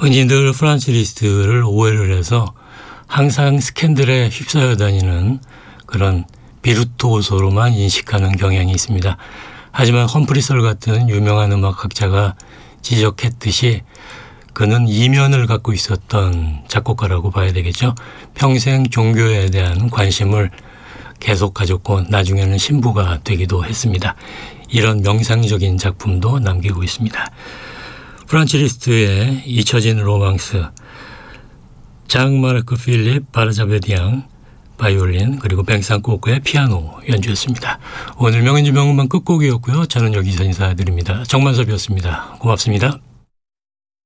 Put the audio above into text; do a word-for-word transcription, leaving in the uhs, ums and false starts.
흔히들 프란츠 리스트를 오해를 해서 항상 스캔들에 휩싸여 다니는 그런 비루토소로만 인식하는 경향이 있습니다. 하지만 험프리설 같은 유명한 음악학자가 지적했듯이 그는 이면을 갖고 있었던 작곡가라고 봐야 되겠죠. 평생 종교에 대한 관심을 계속 가졌고 나중에는 신부가 되기도 했습니다. 이런 명상적인 작품도 남기고 있습니다. 프란츠 리스트의 잊혀진 로망스, 장 마르크 필립 바르자베디앙 바이올린, 그리고 뱅상꼬크의 피아노 연주였습니다. 오늘 명연주 명음반 끝곡이었고요. 저는 여기서 인사드립니다. 정만섭이었습니다. 고맙습니다.